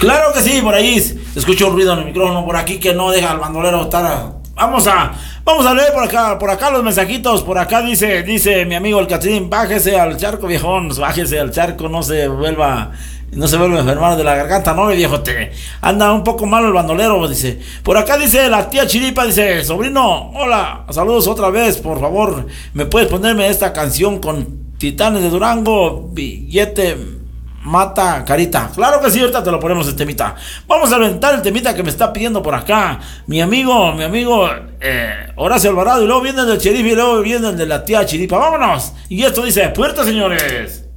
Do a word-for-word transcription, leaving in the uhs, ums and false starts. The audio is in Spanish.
Claro que sí, por ahí escucho un ruido en el micrófono por aquí que no deja al bandolero estar. A... Vamos a, vamos a leer por acá, por acá los mensajitos. Por acá dice, dice mi amigo el Catrín, bájese al charco, viejón, bájese al charco, no se vuelva, no se vuelva a enfermar de la garganta, no, viejote. Anda un poco malo el bandolero, dice. Por acá dice la tía Chiripa, dice, sobrino, hola, saludos otra vez, por favor, ¿me puedes ponerme esta canción con Titanes de Durango, billete mata carita? Claro que sí, ahorita te lo ponemos el temita. Vamos a aventar el temita que me está pidiendo por acá mi amigo, mi amigo eh, Horacio Alvarado, y luego viene el del Sheriff y luego viene el de la tía Chiripa. Vámonos. Y esto dice, puerta, señores.